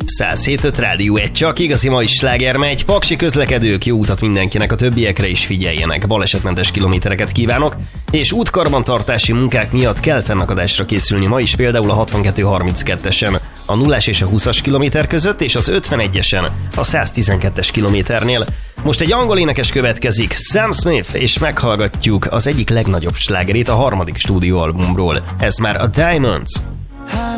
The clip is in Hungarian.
107.5 Rádió 1, csak igazi mai sláger megy. Paksi közlekedők, jó utat mindenkinek, a többiekre is figyeljenek. Balesetmentes kilométereket kívánok, és útkarbantartási munkák miatt kell fennakadásra készülni ma is, például a 62-32-esen, a 0-as és a 20-as kilométer között, és az 51-esen, a 112-es kilométernél. Most egy angol énekes következik, Sam Smith, és meghallgatjuk az egyik legnagyobb slágerét a harmadik stúdióalbumról. Ez már a Diamonds. I